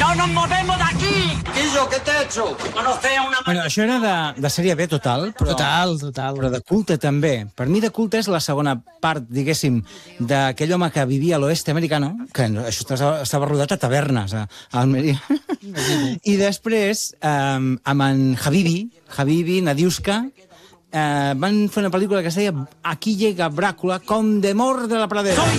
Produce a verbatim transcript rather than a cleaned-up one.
¡No nos movemos de aquí! Quillo, ¿qué te he hecho? Conocer a una... Bueno, això era de, de sèrie B total, però, Total, total. però de culte també. Per mi de culte és la segona part, diguéssim, d'aquell home que vivia a l'oeste americano, que això estava, estava rodat a tavernes, a, a Almeria. I després, eh, amb en Habibi, Habibi, Nadiuska, eh, van fer una pel·lícula que es deia Aquí llega Bràcula, Condemor de la Pradera. Soy